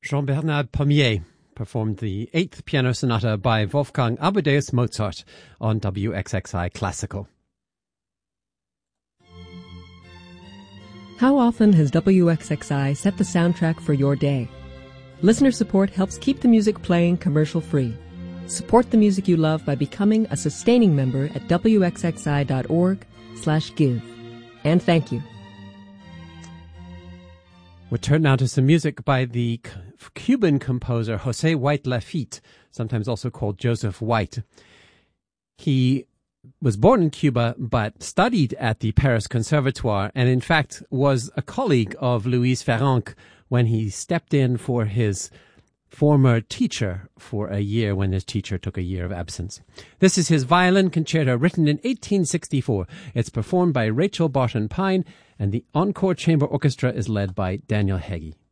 Jean-Bernard Pommier performed the 8th Piano Sonata by Wolfgang Amadeus Mozart on WXXI Classical. How often has WXXI set the soundtrack for your day? Listener support helps keep the music playing commercial-free. Support the music you love by becoming a sustaining member at wxxi.org/give. And thank you. We'll turn now to some music by the Cuban composer José White Lafitte, sometimes also called Joseph White. He was born in Cuba but studied at the Paris Conservatoire and in fact was a colleague of Louise Ferranc when he stepped in for his former teacher for a year when his teacher took a year of absence. This is his violin concerto written in 1864. It's performed by Rachel Barton Pine and the Encore Chamber Orchestra is led by Daniel Heggie.